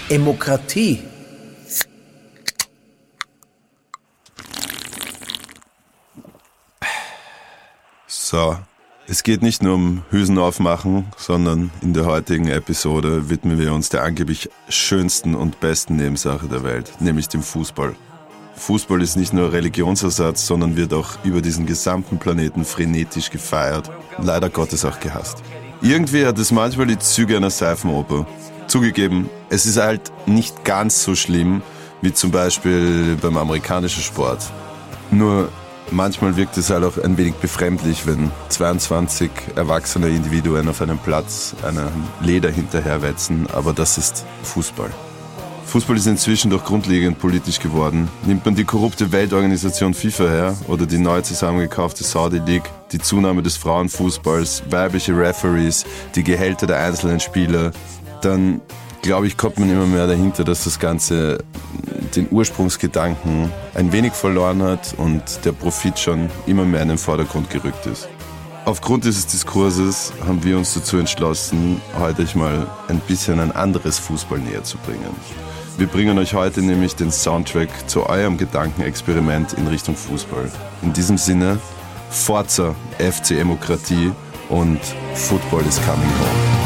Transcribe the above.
Demokratie. So, es geht nicht nur um Hüsen aufmachen, sondern in der heutigen Episode widmen wir uns der angeblich schönsten und besten Nebensache der Welt, nämlich dem Fußball. Fußball ist nicht nur Religionsersatz, sondern wird auch über diesen gesamten Planeten frenetisch gefeiert, leider Gottes auch gehasst. Irgendwie hat es manchmal die Züge einer Seifenoper. Zugegeben, es ist halt nicht ganz so schlimm wie zum Beispiel beim amerikanischen Sport. Nur manchmal wirkt es halt auch ein wenig befremdlich, wenn 22 erwachsene Individuen auf einem Platz einem Leder hinterherwetzen, aber das ist Fußball. Fußball ist inzwischen doch grundlegend politisch geworden. Nimmt man die korrupte Weltorganisation FIFA her oder die neu zusammengekaufte Saudi League, die Zunahme des Frauenfußballs, weibliche Referees, die Gehälter der einzelnen Spieler, dann glaube ich, kommt man immer mehr dahinter, dass das Ganze den Ursprungsgedanken ein wenig verloren hat und der Profit schon immer mehr in den Vordergrund gerückt ist. Aufgrund dieses Diskurses haben wir uns dazu entschlossen, heute euch mal ein bisschen ein anderes Fußball näher zu bringen. Wir bringen euch heute nämlich den Soundtrack zu eurem Gedankenexperiment in Richtung Fußball. In diesem Sinne, Forza FC Demokratie und Football is coming home.